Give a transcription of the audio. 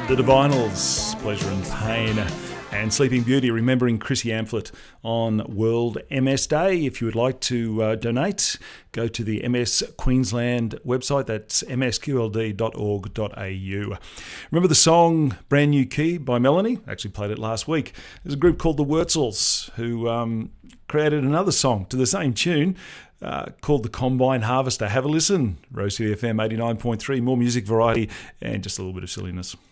The Divinals, Pleasure and Pain, and Sleeping Beauty, remembering Chrissy Amphlett on World MS Day. If you would like to donate, go to the MS Queensland website. That's msqld.org.au. Remember the song Brand New Key by Melanie? Actually played it last week. There's a group called the Wurtzels who created another song to the same tune called The Combine Harvester. Have a listen. Rose FM 89.3, more music variety and just a little bit of silliness.